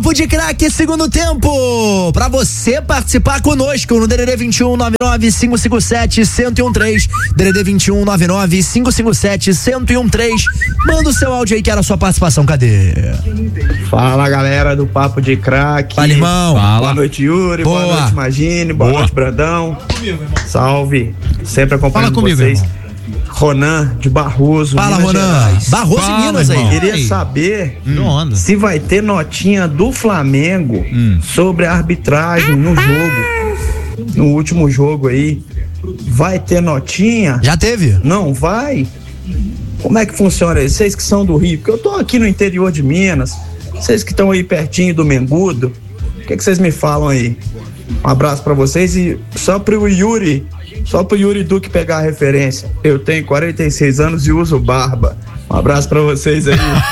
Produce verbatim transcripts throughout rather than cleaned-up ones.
Papo de Craque, segundo tempo. Pra você participar conosco no D D D vinte e um, nove nove cinco cinco sete, um zero um três. D D D vinte e um, nove nove cinco cinco sete, um zero um três. Manda o seu áudio aí que era a sua participação. Cadê? Fala, galera do Papo de Craque. Fala, irmão. Fala. Boa noite, Yuri. Boa, boa noite, Magine. Boa, boa noite, Brandão. Comigo, irmão. Salve. Sempre acompanhando Fala comigo, vocês. Irmão. Ronan de Barroso. Fala, Minas Ronan. Gerais. Barroso em Minas aí. Queria aí. saber hum. se vai ter notinha do Flamengo hum. sobre a arbitragem no jogo. No último jogo aí. Vai ter notinha? Já teve? Não vai? Como é que funciona aí? Vocês que são do Rio, porque eu tô aqui no interior de Minas. Vocês que estão aí pertinho do Mengudo. O que, que vocês me falam aí? Um abraço pra vocês e só pro Yuri. Só pro Yuri Duque pegar a referência. Eu tenho quarenta e seis anos e uso barba. Um abraço pra vocês aí.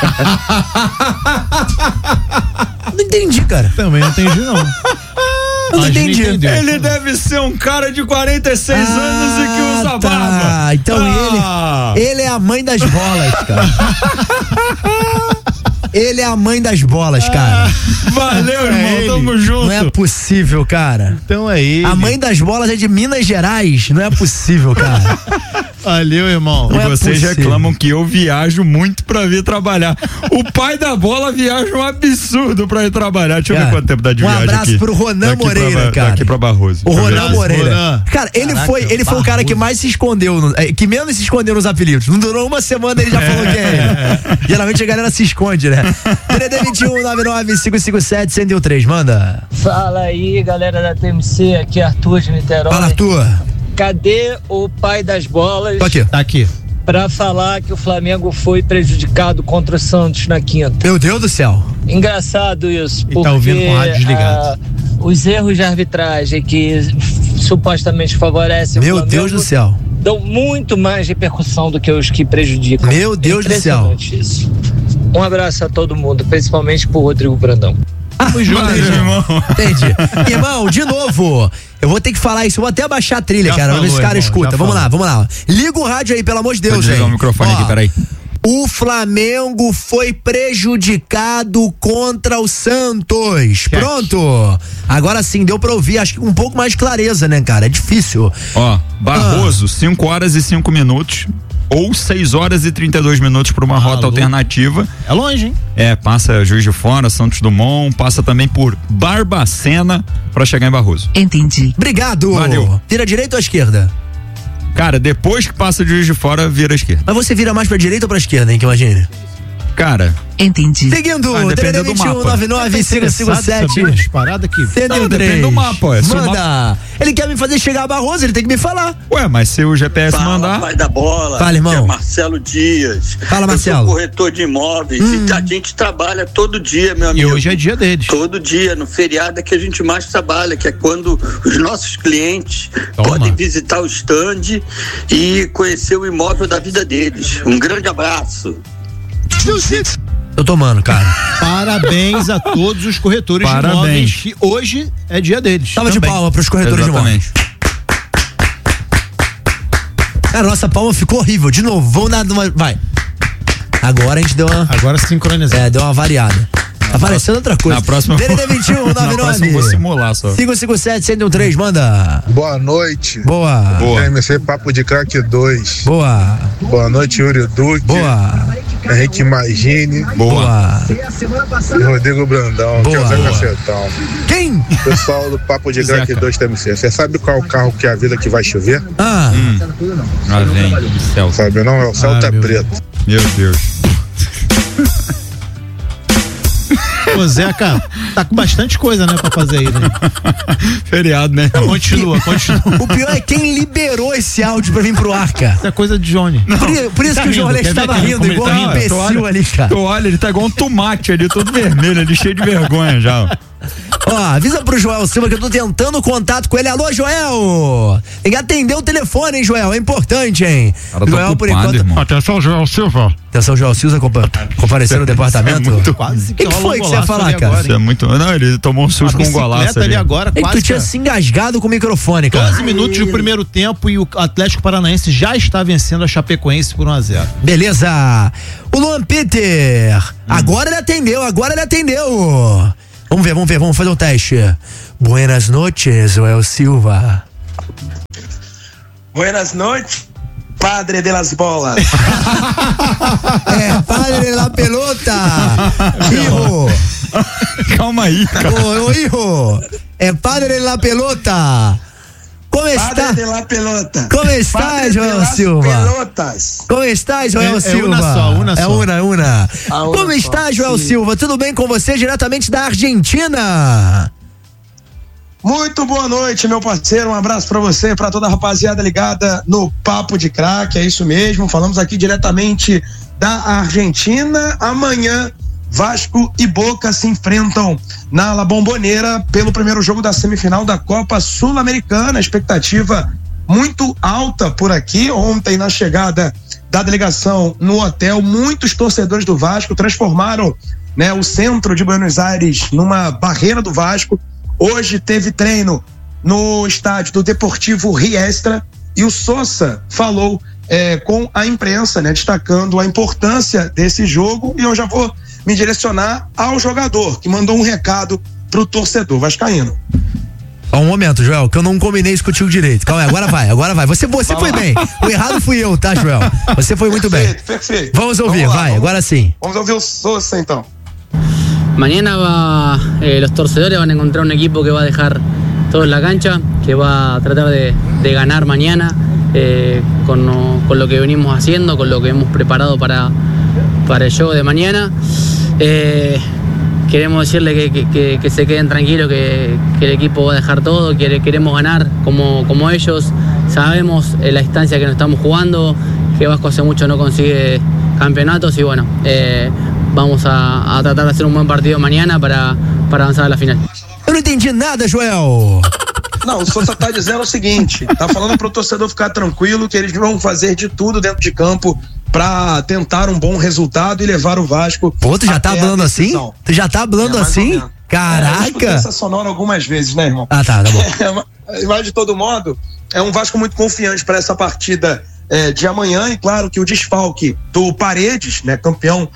Não entendi, cara. Também não entendi, não. Eu não entendi. Ele deve ser um cara de quarenta e seis ah, anos e que usa tá. barba. Então ah. ele, ele é a mãe das bolas, cara. Ele é a mãe das bolas, cara. Ah, valeu, irmão. É Tamo junto. Não é possível, cara. Então é ele. A mãe das bolas é de Minas Gerais. Não é possível, cara. Valeu, irmão. E é vocês possível. reclamam que eu viajo muito pra vir trabalhar. O pai da bola viaja um absurdo pra ir trabalhar. Deixa cara, eu ver quanto tempo dá de um viagem aqui. Um abraço pro Ronan daqui Moreira, pra, cara. Daqui pra Barroso. O Ronan Moreira. Ronan. Cara, ele Caraca, foi, ele foi o cara que mais se escondeu, no, que menos se escondeu nos apelidos. Não durou uma semana, ele já falou que é ele. Geralmente a galera se esconde, né? D D D vinte e um, nove nove cinco cinco sete, um zero um três, manda. Fala aí, galera da T M C, aqui é Arthur de Niterói. Fala, Arthur. Cadê o pai das bolas? Tô aqui. Tá aqui. Pra falar que o Flamengo foi prejudicado contra o Santos na quinta. Meu Deus do céu. Engraçado isso, e porque tá ouvindo com o rádio desligado. Uh, os erros de arbitragem que supostamente favorecem Meu o Flamengo Deus do céu. dão muito mais repercussão do que os que prejudicam. Meu Deus do céu. Isso. Um abraço a todo mundo, principalmente pro Rodrigo Brandão. Ah, Valeu, irmão. Entendi. Irmão, de novo, eu vou ter que falar isso, eu vou até abaixar a trilha, já cara, pra ver se o cara escuta. Vamos falou. lá, vamos lá. Liga o rádio aí, pelo amor de Deus, gente. Vou desligar o microfone Ó, aqui, peraí. O Flamengo foi prejudicado contra o Santos. Check. Pronto. Agora sim, deu pra ouvir, acho que com um pouco mais de clareza, né, cara? É difícil. Ó, Barroso, cinco horas e cinco minutos. Ou seis horas e trinta e dois minutos para uma ah, rota louco. alternativa. É longe, hein? É, passa Juiz de Fora, Santos Dumont, passa também por Barbacena para chegar em Barroso. Entendi. Obrigado. Valeu. Vira direita ou esquerda? Cara, depois que passa o Juiz de Fora, vira a esquerda. Mas você vira mais pra direita ou pra esquerda, hein, que imagine? Cara. Entendi. Seguindo, ah, D D D vinte e um, nove nove cinco cinco sete. Parada aqui. Não, depende do mapa, ué. Manda. Mapa... Ele quer me fazer chegar a Barroso, ele tem que me falar. Ué, mas se o G P S Fala, mandar. Pai da bola. Fala, irmão. É Marcelo Dias. Fala, Marcelo. Eu sou corretor de imóveis hum. e a gente trabalha todo dia, meu amigo. E hoje é dia deles. Todo dia, no feriado é que a gente mais trabalha, que é quando os nossos clientes Toma. podem visitar o stand e conhecer o imóvel da vida deles. Um grande abraço. Tô tomando, cara. Parabéns a todos os corretores Parabéns. de imóveis que hoje é dia deles. Salva de palma pros corretores Exatamente. de imóveis. Cara, nossa palma ficou horrível. De novo, vamos dar uma... Vai. Agora a gente deu uma... Agora sincronizou. É, deu uma variada. Tá parecendo outra coisa. Na próxima. D D D vinte e um, nove nove. Vou simular só. cinco cinco sete, um zero um três, manda. Boa noite. Boa. Boa. T M C Papo de Craque dois. Boa. Boa noite, Yuri Duque. Boa. Henrique Magine. Boa. E Rodrigo Brandão. Boa. Que é o Zé Cacetão. Quem? Pessoal do Papo de Craque dois T M C. Você sabe qual é o carro que avisa que vai chover? Ah. Hum. Ah, vem. Céu. Sabe não? É o Celta ah, meu Preto. Meu Deus. Ô, Zeca, tá com bastante coisa, né, pra fazer aí, né? Feriado, né? Continua, continua. O pior é quem liberou esse áudio pra vir pro ar, cara. Isso é coisa de Johnny. Por, por isso tá que rindo, o jornalista tava ver, rindo, igual um imbecil ali, cara. Tu olha, ele tá igual um tomate ali, todo vermelho ali, cheio de vergonha já. Ó, avisa pro Joel Silva que eu tô tentando contato com ele. Alô, Joel! Tem que atender o telefone, hein, Joel? É importante, hein? Cara, Joel, ocupado, por enquanto. irmão. Atenção, Joel Silva. Atenção, Joel Silva compa- compareceu no departamento. É muito... Quase O que, que foi um que você ia falar, cara? agora, Isso é muito. Não, ele tomou um susto com um golaço ali. ali agora, É que quase tu tinha que... se engasgado com o microfone, cara. doze minutos do primeiro tempo e o Atlético Paranaense já está vencendo a Chapecoense por um a zero. Beleza. O Luan Peter. Hum. Agora ele atendeu, agora ele atendeu. Vamos ver, vamos ver, vamos fazer o teste. Buenas noches, Joel Silva. Buenas noches, padre de las bolas. É, padre de la pelota. Hijo. Calma aí, cara. Ô, ô, hijo. É padre de la pelota. Como está? Padre de la pelota. Como está, Padre Joel de Silva? Pelotas. Como está, Joel É- é Silva? una só, una É só. una, una. A una Como só, está, Joel sim. Silva? Tudo bem com você, diretamente da Argentina? Muito boa noite, meu parceiro. Um abraço pra você, pra toda a rapaziada ligada no Papo de Craque. É isso mesmo. Falamos aqui diretamente da Argentina. Amanhã, Vasco e Boca se enfrentam na La Bombonera pelo primeiro jogo da semifinal da Copa Sul-Americana. Expectativa muito alta por aqui. Ontem, na chegada da delegação no hotel, muitos torcedores do Vasco transformaram, né, o centro de Buenos Aires numa barreira do Vasco. Hoje teve treino no estádio do Deportivo Riestra e o Sosa falou é, com a imprensa, né, destacando a importância desse jogo. E eu já vou me direcionar ao jogador que mandou um recado pro torcedor vascaíno. Só um momento, Joel, que eu não combinei isso contigo direito. Calma aí, agora vai, agora vai. Você, você foi bem. O errado fui eu, tá, Joel? Você foi muito bem. Perfeito, perfeito. Vamos ouvir, Vamos lá, vai, vamos- agora sim. Vamos ouvir o Sosa então. Mañana va, eh, los torcedores van a encontrar un equipo que va a dejar todo en la cancha, que va a tratar de, de ganar mañana eh, con, lo- con lo que venimos haciendo, con lo que hemos preparado para, para el juego de mañana. Eh, queremos decirle que, que- que- que se queden tranquilos, que, que el equipo va a dejar todo, que queremos ganar como, como ellos. Sabemos eh, la instancia que nos estamos jugando, que Vasco hace mucho no consigue campeonatos y bueno, eh, vamos a, a tratar de hacer un buen partido mañana para, para avanzar a la final. Eu não entendi nada, Joel. Não, o Sosa tá dizendo o seguinte, tá falando pro torcedor ficar tranquilo, que eles vão fazer de tudo dentro de campo pra tentar um bom resultado e levar o Vasco. Pô, tu já tá até a falando assim? decisão. Tu já tá falando É, mais ou assim? menos. É, eu escutei Caraca. essa sonora algumas vezes, né, irmão? Ah, tá, tá bom. É, mas- mas de todo modo, é um Vasco muito confiante para essa partida é, de amanhã, e claro que o desfalque do Paredes, né, campeão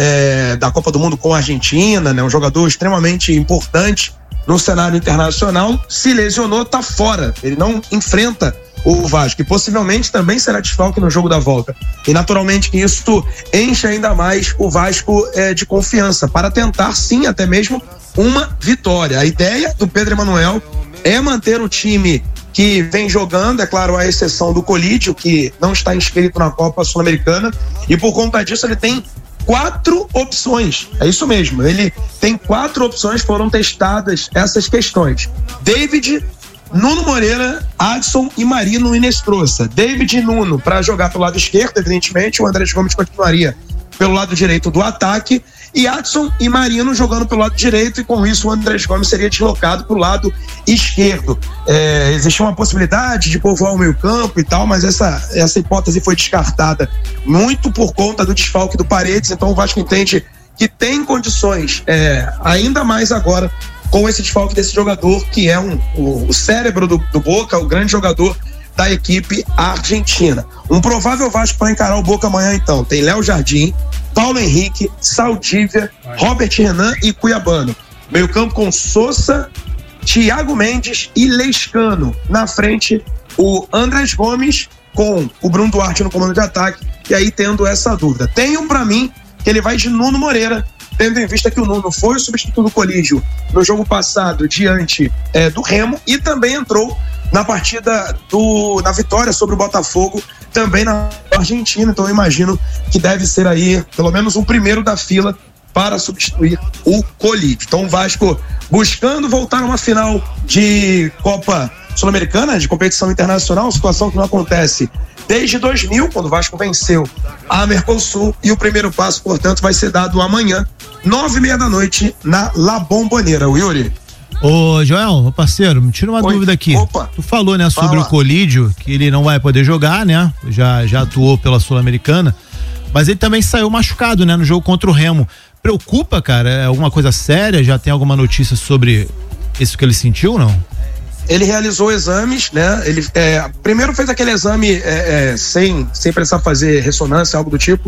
é, da Copa do Mundo com a Argentina, né, um jogador extremamente importante no cenário internacional, se lesionou, tá fora. Ele não enfrenta o Vasco e possivelmente também será desfalque no jogo da volta. E naturalmente que isso enche ainda mais o Vasco é, de confiança para tentar sim até mesmo uma vitória. A ideia do Pedro Emanuel é manter o time que vem jogando, é claro, a exceção do Colídio, que não está inscrito na Copa Sul-Americana, e por conta disso ele tem quatro opções. É isso mesmo, ele tem quatro opções, foram testadas essas questões. David, Nuno Moreira, Adson e Marino Inestrosa. David e Nuno para jogar pelo lado esquerdo, evidentemente, o Andrés Gomes continuaria pelo lado direito do ataque, e Adson e Marino jogando pelo lado direito, e com isso o Andrés Gomes seria deslocado para o lado esquerdo. É, existia uma possibilidade de povoar o meio campo e tal, mas essa, essa hipótese foi descartada muito por conta do desfalque do Paredes. Então o Vasco entende que tem condições, é, ainda mais agora com esse desfalque desse jogador, que é um, o, o cérebro do, do Boca, o grande jogador da equipe argentina. Um provável Vasco para encarar o Boca amanhã, então, tem Léo Jardim, Paulo Henrique, Saldívia, Robert Renan e Cuiabano. Meio campo com Sosa, Thiago Mendes e Lescano. Na frente, o Andrés Gomes com o Bruno Duarte no comando de ataque, e aí tendo essa dúvida. Tenho para mim que ele vai de Nuno Moreira, tendo em vista que o Nuno foi o substituto do Colídio no jogo passado diante é, do Remo, e também entrou na partida do, na vitória sobre o Botafogo, também na Argentina. Então eu imagino que deve ser aí pelo menos um primeiro da fila para substituir o Colídio. Então o Vasco buscando voltar a uma final de Copa Sul-Americana, de competição internacional, situação que não acontece desde dois mil, quando o Vasco venceu a Mercosul, e o primeiro passo, portanto, vai ser dado amanhã, nove e meia da noite, na La Bombonera. O Yuri. Ô, Joel, meu parceiro, me tira uma Oi. dúvida aqui. Opa. Tu falou, né, sobre Fala. o Colídio, que ele não vai poder jogar, né? Já, já atuou pela Sul-Americana, mas ele também saiu machucado, né, no jogo contra o Remo. Preocupa, cara? É alguma coisa séria? Já tem alguma notícia sobre isso que ele sentiu, não? Ele realizou exames, né? Ele é, primeiro fez aquele exame é, é, sem, sem precisar fazer ressonância, algo do tipo.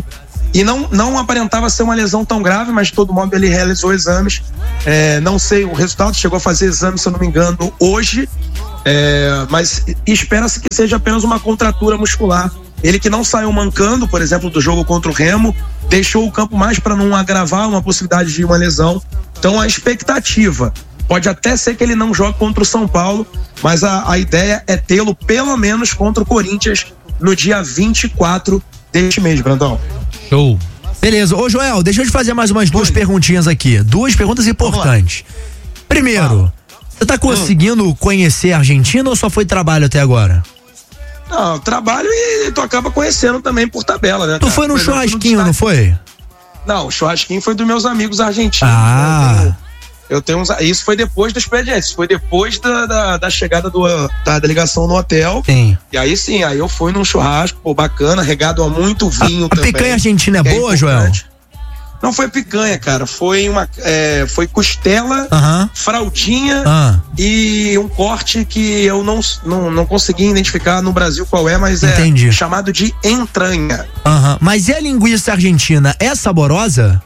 e não, não aparentava ser uma lesão tão grave, mas de todo modo ele realizou exames. É, não sei o resultado, chegou a fazer exame, se eu não me engano, hoje, é, mas espera-se que seja apenas uma contratura muscular. Ele que não saiu mancando, por exemplo, do jogo contra o Remo, deixou o campo mais para não agravar uma possibilidade de uma lesão. Então a expectativa pode até ser que ele não jogue contra o São Paulo, mas a, a ideia é tê-lo pelo menos contra o Corinthians no dia vinte e quatro deste mês, Brandão. Show. Beleza. Ô, Joel, deixa eu te fazer mais umas duas Oi. perguntinhas aqui. Duas perguntas importantes. Primeiro, ah. você tá conseguindo hum. conhecer a Argentina ou só foi trabalho até agora? Não, trabalho e tu acaba conhecendo também por tabela, né? Tu cara? foi num churrasquinho, não foi? Não, o churrasquinho foi dos meus amigos argentinos. Ah. Né? Eu tenho uns, isso foi depois do expediente, isso foi depois da, da, da chegada do, da delegação no hotel. Sim. E aí sim, aí eu fui num churrasco, pô, bacana, regado a muito vinho a, também. A picanha argentina é boa, é Joel? Não foi picanha, cara, foi uma é, foi costela, uh-huh. fraldinha uh. e um corte que eu não, não, não consegui identificar no Brasil qual é, mas Entendi. é chamado de entranha. Uh-huh. Mas e a linguiça argentina, é saborosa?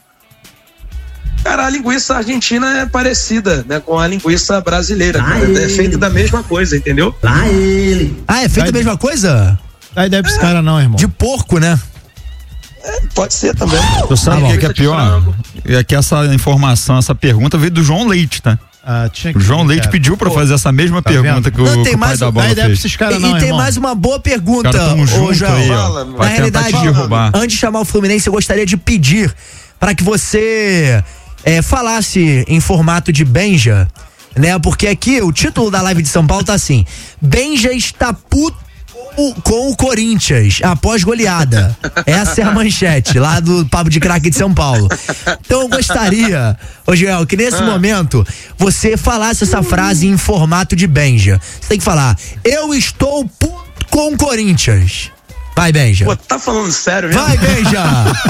Cara, a linguiça argentina é parecida, né, com a linguiça brasileira. Cara, é feita da mesma coisa, entendeu? Lá ele. Ah, é feita da mesma coisa? Aí deve pros caras não, irmão. De porco, né? É, pode ser também. Tu sabe o ah, que, que é pior? É que essa informação, essa pergunta veio do João Leite, tá? Ah, tinha que o João ir, Leite cara. pediu pra Pô, fazer essa mesma tá pergunta que o, não, que o pai da bola fez. Esses cara e não, e tem irmão. mais uma boa pergunta, ô João. Aí, ó. Na realidade, antes de chamar o Fluminense, eu gostaria de pedir para que você é, falasse em formato de Benja, né? Porque aqui o título da live de São Paulo tá assim: Benja está puto com o Corinthians após goleada. Essa é a manchete lá do Papo de Craque de São Paulo. Então eu gostaria, ô Joel, que nesse ah. momento você falasse essa frase em formato de Benja. Você tem que falar: eu estou puto com o Corinthians. Vai, Benja. Pô, tá falando sério mesmo? Vai, Benja.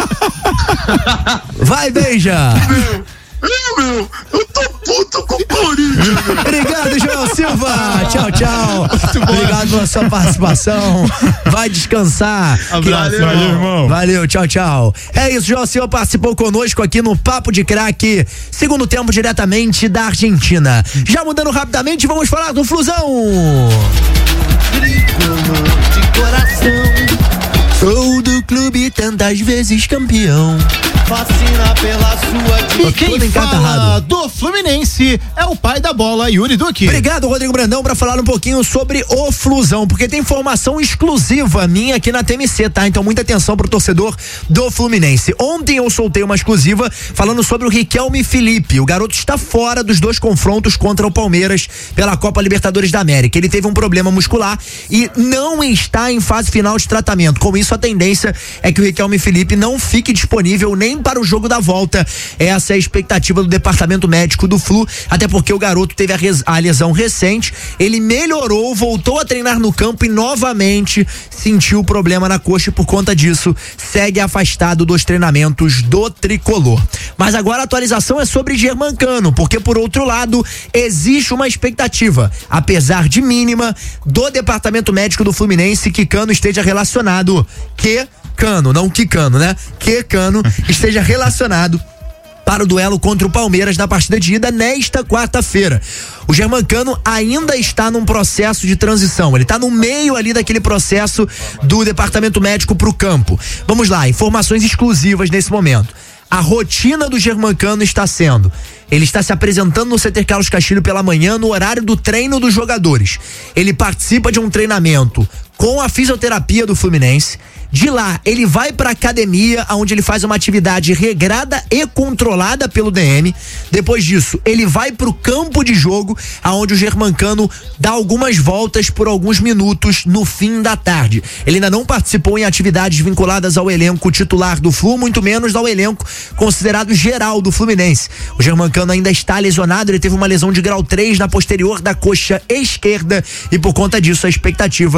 Vai, Benja. Meu, meu, eu tô puto com o Corinthians. Obrigado, Joel Silva. Tchau, tchau. Obrigado pela sua participação. Vai descansar. Abraço, que... valeu, irmão. Valeu, tchau, tchau. É isso, Joel Silva participou conosco aqui no Papo de Craque, segundo tempo diretamente da Argentina. Já mudando rapidamente, vamos falar do Flusão. De coração. Sou do clube tantas vezes campeão. Fascina pela sua. E quem fala do Fluminense é o pai da bola, Yuri Duque. Obrigado, Rodrigo Brandão, pra falar um pouquinho sobre o Flusão, porque tem informação exclusiva minha aqui na T M C, tá? Então muita atenção pro torcedor do Fluminense. Ontem eu soltei uma exclusiva falando sobre o Riquelme Felipe. O garoto está fora dos dois confrontos contra o Palmeiras pela Copa Libertadores da América. Ele teve um problema muscular e não está em fase final de tratamento. Com isso, a tendência é que o Riquelme Felipe não fique disponível nem para o jogo da volta. Essa é a expectativa do departamento médico do Flu, até porque o garoto teve a, res, a lesão recente, ele melhorou, voltou a treinar no campo e novamente sentiu o problema na coxa e por conta disso segue afastado dos treinamentos do tricolor. Mas agora a atualização é sobre Germancano, porque por outro lado existe uma expectativa, apesar de mínima, do departamento médico do Fluminense que Cano esteja relacionado, que Cano, não que Cano, né? Que Cano esteja relacionado para o duelo contra o Palmeiras na partida de ida nesta quarta-feira. O Germancano ainda está num processo de transição, ele está no meio ali daquele processo do departamento médico para o campo. Vamos lá, informações exclusivas nesse momento. A rotina do Germancano está sendo: ele está se apresentando no C T Carlos Castilho pela manhã no horário do treino dos jogadores. Ele participa de um treinamento com a fisioterapia do Fluminense. De lá, ele vai pra academia, onde ele faz uma atividade regrada e controlada pelo D M. Depois disso, ele vai pro campo de jogo, aonde o Germancano dá algumas voltas por alguns minutos no fim da tarde. Ele ainda não participou em atividades vinculadas ao elenco titular do Flu, muito menos ao elenco considerado geral do Fluminense. O Germancano ainda está lesionado, ele teve uma lesão de grau três na posterior da coxa esquerda e por conta disso a expectativa é que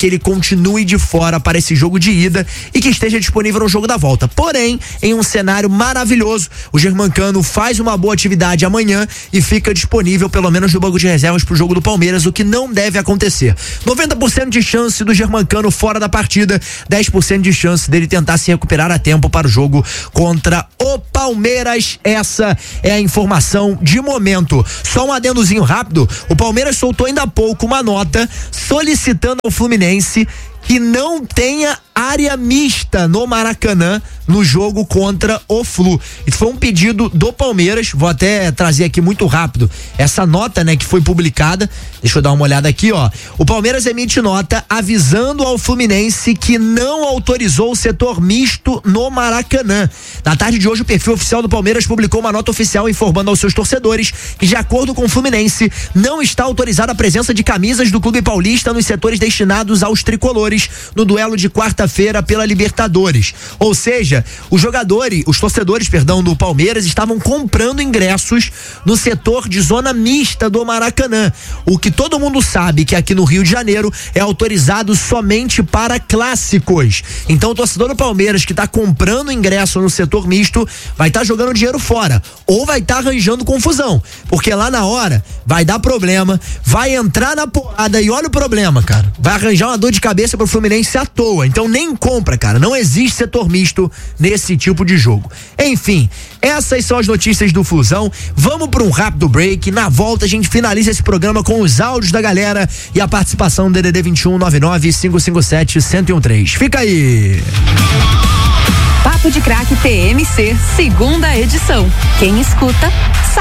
que ele continue de fora para esse jogo de ida e que esteja disponível no jogo da volta. Porém, em um cenário maravilhoso, o Germancano faz uma boa atividade amanhã e fica disponível pelo menos no banco de reservas para o jogo do Palmeiras, o que não deve acontecer. noventa por cento de chance do Germancano fora da partida, dez por cento de chance dele tentar se recuperar a tempo para o jogo contra o Palmeiras. Essa é a informação de momento. Só um adendozinho rápido, o Palmeiras soltou ainda há pouco uma nota solicitando ao Fluminense que não tenha área mista no Maracanã no jogo contra o Flu. Isso foi um pedido do Palmeiras. Vou até trazer aqui muito rápido essa nota, né, que foi publicada. Deixa eu dar uma olhada aqui, ó. O Palmeiras emite nota avisando ao Fluminense que não autorizou o setor misto no Maracanã. Na tarde de hoje, o perfil oficial do Palmeiras publicou uma nota oficial informando aos seus torcedores que, de acordo com o Fluminense, não está autorizada a presença de camisas do clube paulista nos setores destinados aos tricolores no duelo de quarta-feira pela Libertadores. Ou seja, os jogadores, os torcedores, perdão, do Palmeiras estavam comprando ingressos no setor de zona mista do Maracanã. O que todo mundo sabe que aqui no Rio de Janeiro é autorizado somente para clássicos. Então o torcedor do Palmeiras que está comprando ingresso no setor misto vai estar tá jogando dinheiro fora ou vai estar tá arranjando confusão, porque lá na hora vai dar problema, vai entrar na porrada e olha o problema, cara. Vai arranjar uma dor de cabeça pro Fluminense à toa. Então nem compra, cara. Não existe setor misto nesse tipo de jogo. Enfim, essas são as notícias do Flusão. Vamos para um rápido break. Na volta a gente finaliza esse programa com os áudios da galera e a participação do D D D vinte e um, nove nove cinco cinco sete, zero um três. Fica aí. Papo de Craque P M C, segunda edição. Quem escuta, sabe.